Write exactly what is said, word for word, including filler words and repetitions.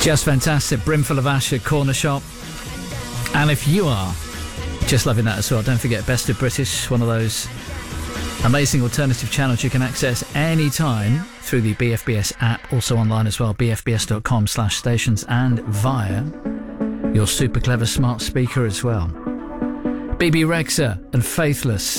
Just fantastic. Brimful of Asher, Corner Shop. And if you are just loving that as well, don't forget Best of British, one of those amazing alternative channels you can access anytime through the B F B S app, also online as well, b f b s dot com slash stations, and via your super clever smart speaker as well. B B Rexha and Faithless.